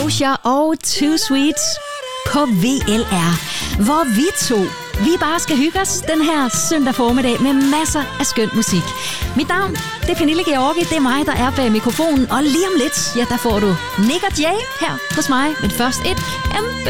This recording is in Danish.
Ambrosia og Too Sweet på VLR, hvor vi bare skal hygge os den her søndag formiddag med masser af skøn musik. Mit navn, det er Pernille Georgi, det er mig, der er bag mikrofonen, og lige om lidt, ja, der får du Nick og Jay her hos mig, men først et kæmpe